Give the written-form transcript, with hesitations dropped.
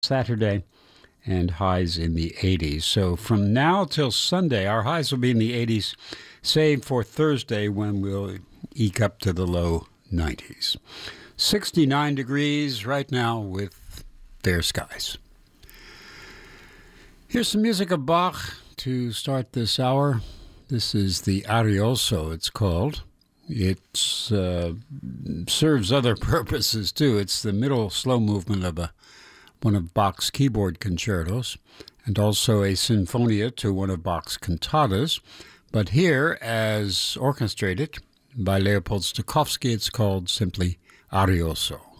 Saturday, and highs in the 80s. So from now till Sunday, our highs will be in the 80s, save for Thursday when we'll eke up to the low 90s. 69 degrees right now with fair skies. Here's some music of Bach to start this hour. This is the Arioso, it's called. It serves other purposes, too. It's the middle slow movement of one of Bach's keyboard concertos, and also a sinfonia to one of Bach's cantatas. But here, as orchestrated by Leopold Stokowski, it's called simply Arioso.